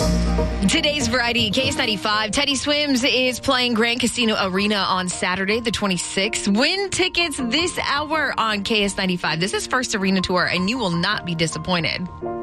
Today's variety, KS95. Teddy Swims is playing Grand Casino Arena on Saturday, the 26th. Win tickets this hour on KS95. This is first arena tour, and you will not be disappointed.